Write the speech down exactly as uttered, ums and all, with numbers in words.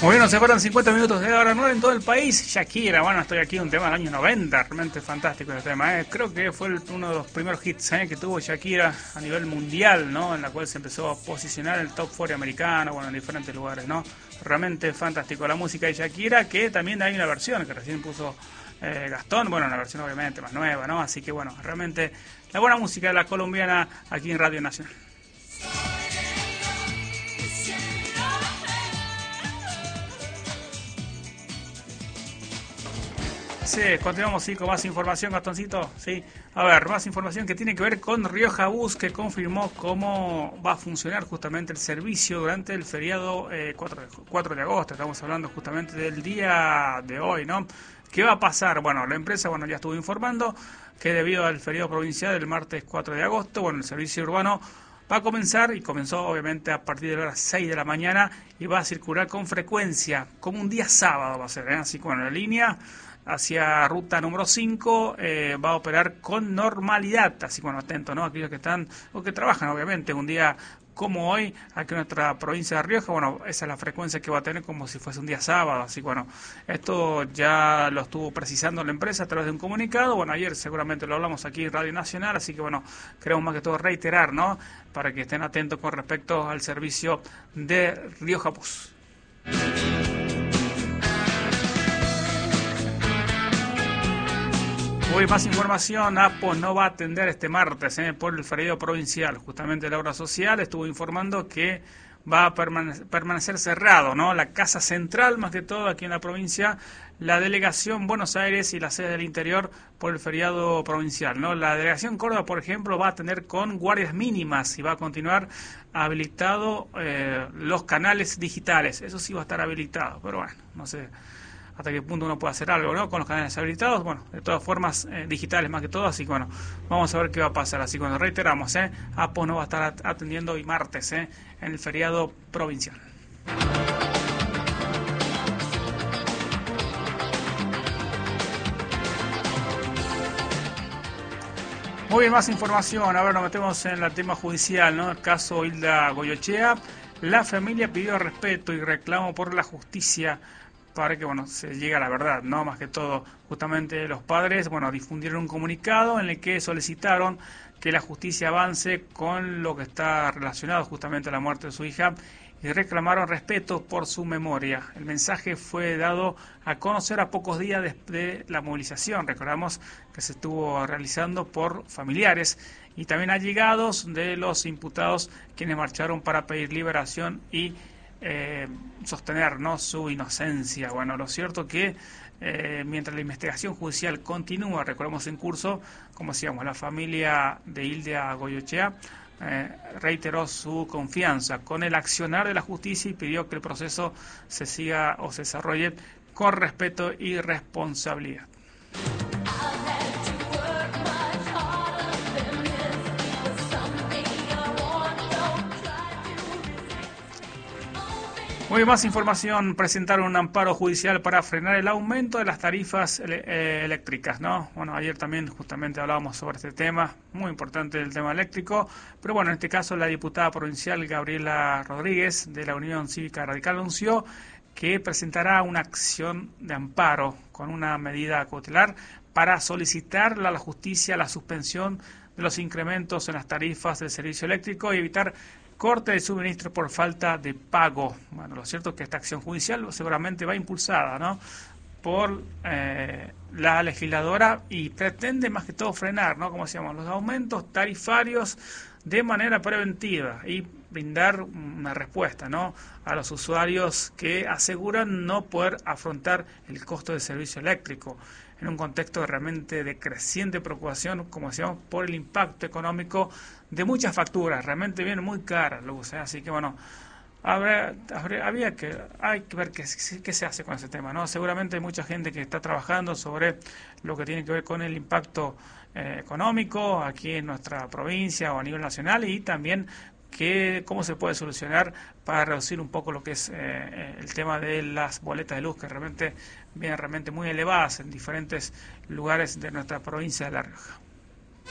Muy bien, nos separan cincuenta minutos de la hora nueve en todo el país. Shakira, bueno, estoy aquí, un tema del año noventa, realmente fantástico este tema. ¿eh? Creo que fue el, uno de los primeros hits ¿eh? que tuvo Shakira a nivel mundial, ¿no? En la cual se empezó a posicionar en el top cuarenta americano, bueno, en diferentes lugares, ¿no? Realmente fantástico la música de Shakira, que también hay una versión que recién puso eh, Gastón, bueno, una versión obviamente más nueva, ¿no? Así que bueno, realmente la buena música de la colombiana aquí en Radio Nacional. Sí, continuamos sí, con más información, Gastoncito. Sí, a ver, más información que tiene que ver con Rioja Bus, que confirmó cómo va a funcionar justamente el servicio durante el feriado eh, cuatro de agosto. Estamos hablando justamente del día de hoy, ¿no? ¿Qué va a pasar? Bueno, la empresa bueno ya estuvo informando que debido al feriado provincial del martes cuatro de agosto, bueno, el servicio urbano va a comenzar, y comenzó obviamente a partir de las seis de la mañana, y va a circular con frecuencia, como un día sábado va a ser, ¿eh? Así que bueno, la línea hacia ruta número cinco eh, va a operar con normalidad, así que bueno, atento, ¿no? Aquellos que están, o que trabajan obviamente un día como hoy, aquí en nuestra provincia de Rioja, bueno, esa es la frecuencia que va a tener como si fuese un día sábado, así que bueno, esto ya lo estuvo precisando la empresa a través de un comunicado, bueno, ayer seguramente lo hablamos aquí en Radio Nacional, así que bueno, queremos más que todo reiterar, ¿no? Para que estén atentos con respecto al servicio de Rioja Bus. Hoy más información, APO no va a atender este martes eh, por el feriado provincial. Justamente la obra social estuvo informando que va a permane- permanecer cerrado, ¿no? La casa central, más que todo, aquí en la provincia, la delegación Buenos Aires y la sede del interior por el feriado provincial, ¿no? La delegación Córdoba, por ejemplo, va a tener con guardias mínimas y va a continuar habilitado eh, los canales digitales. Eso sí va a estar habilitado, pero bueno, no sé hasta qué punto uno puede hacer algo, ¿no? Con los canales habilitados, bueno, de todas formas, eh, digitales más que todo, así que bueno, vamos a ver qué va a pasar. Así que bueno, reiteramos, ¿eh? APO no va a estar atendiendo hoy martes, ¿eh? En el feriado provincial. Muy bien, más información. A ver, nos metemos en el tema judicial, ¿no? El caso Hilda Goyoechea. La familia pidió respeto y reclamo por la justicia para que, bueno, se llegue a la verdad, ¿no? Más que todo, justamente los padres, bueno, difundieron un comunicado en el que solicitaron que la justicia avance con lo que está relacionado justamente a la muerte de su hija y reclamaron respeto por su memoria. El mensaje fue dado a conocer a pocos días de, de la movilización, recordamos que se estuvo realizando por familiares y también allegados de los imputados, quienes marcharon para pedir liberación y Eh, sostener ¿no? su inocencia. Bueno, lo cierto que eh, mientras la investigación judicial continúa, recordemos en curso, como decíamos, la familia de Hilda Goyoechea eh, reiteró su confianza con el accionar de la justicia y pidió que el proceso se siga o se desarrolle con respeto y responsabilidad. Muy más información, presentaron un amparo judicial para frenar el aumento de las tarifas eh, eléctricas, ¿no? Bueno, ayer también justamente hablábamos sobre este tema, muy importante el tema eléctrico, pero bueno, en este caso la diputada provincial Gabriela Rodríguez de la Unión Cívica Radical anunció que presentará una acción de amparo con una medida cautelar para solicitar a la justicia la suspensión de los incrementos en las tarifas del servicio eléctrico y evitar corte de suministro por falta de pago. Bueno, lo cierto es que esta acción judicial seguramente va impulsada, ¿no? por eh, la legisladora y pretende más que todo frenar, ¿no? Como decíamos, los aumentos tarifarios de manera preventiva y brindar una respuesta, ¿no? a los usuarios que aseguran no poder afrontar el costo del servicio eléctrico en un contexto realmente de creciente preocupación, como decíamos, por el impacto económico de muchas facturas, realmente vienen muy caras, Luz, ¿eh? Así que bueno, habrá, habrá, había que, hay que ver qué, qué se hace con ese tema, ¿no? Seguramente hay mucha gente que está trabajando sobre lo que tiene que ver con el impacto eh, económico aquí en nuestra provincia o a nivel nacional y también que cómo se puede solucionar para reducir un poco lo que es eh, el tema de las boletas de luz que realmente vienen realmente muy elevadas en diferentes lugares de nuestra provincia de La Rioja.